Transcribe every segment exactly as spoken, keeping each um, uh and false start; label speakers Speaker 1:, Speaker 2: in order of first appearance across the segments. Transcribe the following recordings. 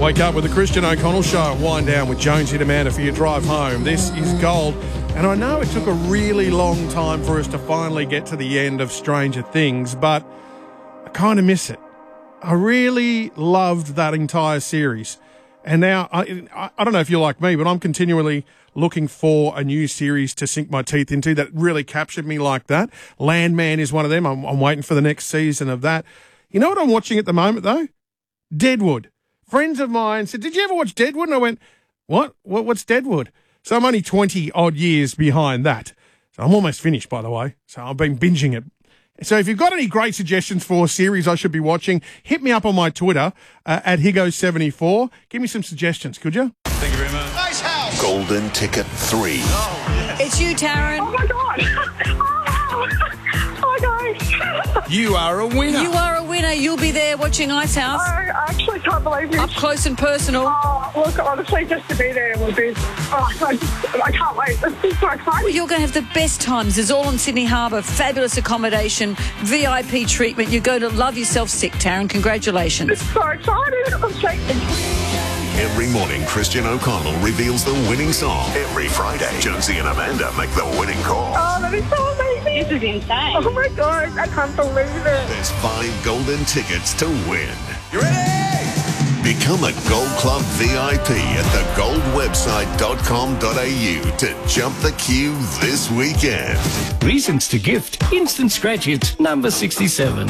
Speaker 1: Wake up with the Christian O'Connell Show. Wind down with Jonesy and Amanda for your drive home. This is gold. And I know it took a really long time for us to finally get to the end of Stranger Things, but I kind of miss it. I really loved that entire series. And now, I, I don't know if you're like me, but I'm continually looking for a new series to sink my teeth into that really captured me like that. Landman is one of them. I'm, I'm waiting for the next season of that. You know what I'm watching at the moment, though? Deadwood. Friends of mine said, did you ever watch Deadwood? And I went, what? what? What's Deadwood? So I'm only twenty-odd years behind that. So I'm almost finished, by the way. So I've been binging it. So if you've got any great suggestions for series I should be watching, hit me up on my Twitter uh, at Higo seventy-four. Give me some suggestions, could you?
Speaker 2: Thank you very much. Nice house.
Speaker 3: Golden Ticket three.
Speaker 2: Oh, yes.
Speaker 4: It's you, Taryn.
Speaker 5: Oh, my God. Oh, guys.
Speaker 2: You are a winner.
Speaker 4: You are a winner. You'll be there watching Ice House.
Speaker 5: I actually can't believe this.
Speaker 4: Up close and personal.
Speaker 5: Oh, look, honestly, just to be there would be... Oh, I, just, I can't wait. This is so exciting.
Speaker 4: Well, you're going to have the best times. It's all in Sydney Harbour. Fabulous accommodation, V I P treatment. You're going to love yourself sick, Taryn. Congratulations.
Speaker 5: It's so exciting. I'm shaking.
Speaker 3: Every morning, Christian O'Connell reveals the winning song. Every Friday, Jonesy and Amanda make the winning call.
Speaker 5: Oh, that is so amazing.
Speaker 6: This is insane.
Speaker 5: Oh, my God. I can't believe it.
Speaker 3: There's five golden tickets to win.
Speaker 2: You ready?
Speaker 3: Become a Gold Club V I P at the gold website dot com dot a u to jump the queue this weekend.
Speaker 7: Reasons to gift. Instant Scratch It, number sixty-seven.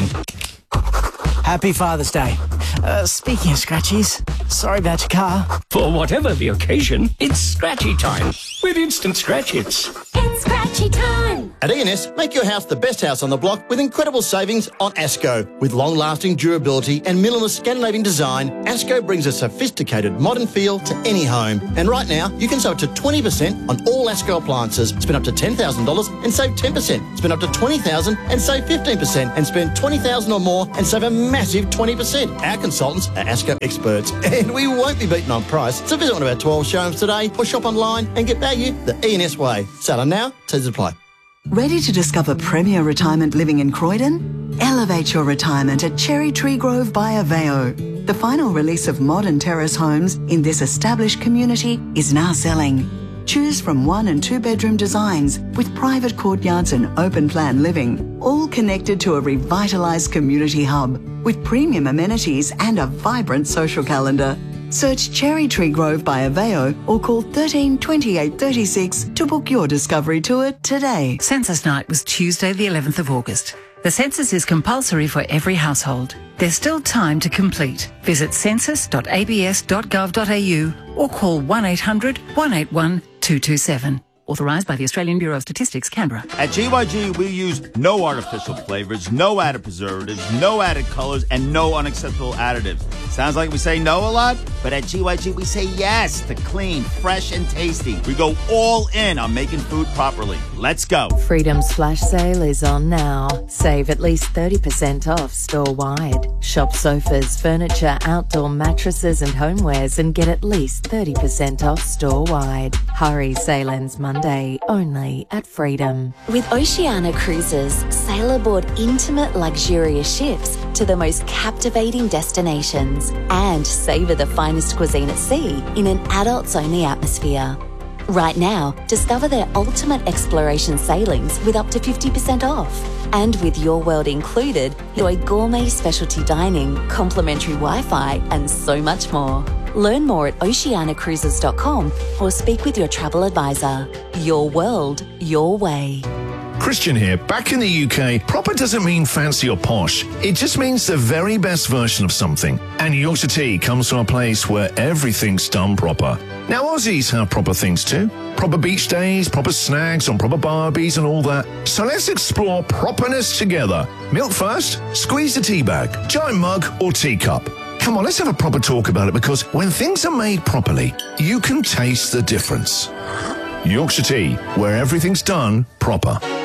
Speaker 8: Happy Father's Day. Uh, speaking of scratchies, sorry about your car.
Speaker 7: For whatever the occasion, it's Scratchy time with Instant Scratch Its.
Speaker 9: It's Scratchy time.
Speaker 10: At E and S, make your house the best house on the block with incredible savings on ASCO. With long-lasting durability and minimalist Scandinavian design, ASCO brings a sophisticated modern feel to any home. And right now, you can save up to twenty percent on all ASCO appliances. Spend up to ten thousand dollars and save ten percent. Spend up to twenty thousand dollars and save fifteen percent. And spend twenty thousand dollars or more and save a massive twenty percent. Our consultants are ASCO experts, and we won't be beaten on price. So visit one of our twelve showrooms today or shop online and get value the E and S way. Sell now, T's apply.
Speaker 11: Ready to discover premier retirement living in Croydon? Elevate your retirement at Cherry Tree Grove by Aveo. The final release of modern terrace homes in this established community is now selling. Choose from one and two bedroom designs with private courtyards and open plan living, all connected to a revitalised community hub with premium amenities and a vibrant social calendar. Search Cherry Tree Grove by Aveo or call thirteen twenty-eight thirty-six to book your discovery tour today.
Speaker 12: Census night was Tuesday the eleventh of August. The census is compulsory for every household. There's still time to complete. Visit census dot a b s dot gov dot a u or call one eight hundred, one eight one, two two seven. Authorised by the Australian Bureau of Statistics, Canberra.
Speaker 13: At G Y G, we use no artificial flavours, no added preservatives, no added colours, and no unacceptable additives. Sounds like we say no a lot, but at G Y G, we say yes to clean, fresh, and tasty. We go all in on making food properly. Let's go.
Speaker 14: Freedom's flash sale is on now. Save at least thirty percent off store-wide. Shop sofas, furniture, outdoor mattresses, and homewares and get at least thirty percent off store-wide. Hurry, sale ends Monday, only at Freedom.
Speaker 9: With Oceania Cruises, sail aboard intimate, luxurious ships to the most captivating destinations and savour the finest cuisine at sea in an adults-only atmosphere. Right now, discover their ultimate exploration sailings with up to fifty percent off. And with Your World included, enjoy gourmet specialty dining, complimentary Wi-Fi, and so much more. Learn more at oceania cruises dot com or speak with your travel advisor. Your world, your way.
Speaker 15: Christian here. Back in the U K, proper doesn't mean fancy or posh. It just means the very best version of something. And Yorkshire Tea comes from a place where everything's done proper. Now, Aussies have proper things too. Proper beach days, proper snags on proper barbies and all that. So let's explore properness together. Milk first, squeeze the tea bag, giant mug or teacup. Come on, let's have a proper talk about it, because when things are made properly, you can taste the difference. Yorkshire Tea, where everything's done proper.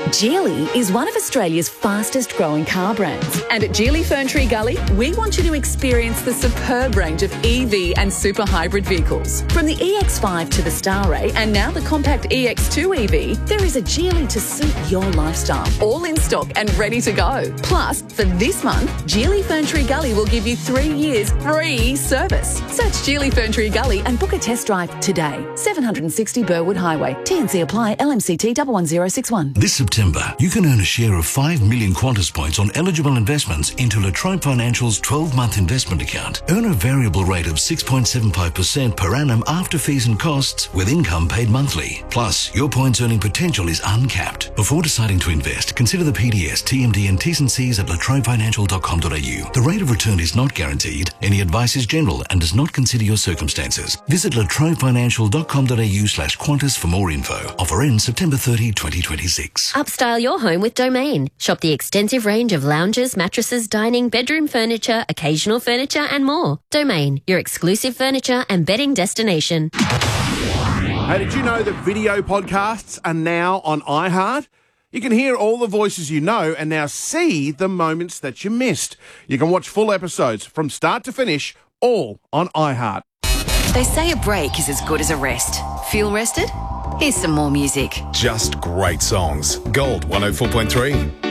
Speaker 6: Geely is one of Australia's fastest growing car brands. And at Geely Ferntree Gully, we want you to experience the superb range of E V and super hybrid vehicles. From the E X five to the Starray and now the compact E X two E V, there is a Geely to suit your lifestyle. All in stock and ready to go. Plus, for this month, Geely Ferntree Gully will give you three years free service. Search Geely Ferntree Gully and book a test drive today. seven sixty Burwood Highway. T N C apply. L M C T one one zero six one.
Speaker 16: This September, you can earn a share of five million Qantas points on eligible investments into La Trobe Financial's twelve-month investment account. Earn a variable rate of six point seven five percent per annum after fees and costs, with income paid monthly. Plus, your points earning potential is uncapped. Before deciding to invest, consider the P D S, T M D and T's and C's at la trobe financial dot com dot a u. The rate of return is not guaranteed. Any advice is general and does not consider your circumstances. Visit la trobe financial dot com dot a u slash Qantas for more info. Offer ends September thirtieth, twenty twenty-six.
Speaker 17: Upstyle your home with Domain. Shop the extensive range of lounges, mattresses, dining, bedroom furniture, occasional furniture and more. Domain, your exclusive furniture and bedding destination.
Speaker 1: Hey, did you know that video podcasts are now on iHeart? You can hear all the voices you know and now see the moments that you missed. You can watch full episodes from start to finish, all on iHeart.
Speaker 18: They say a break is as good as a rest. Feel rested? Here's some more music.
Speaker 19: Just great songs. Gold one oh four point three.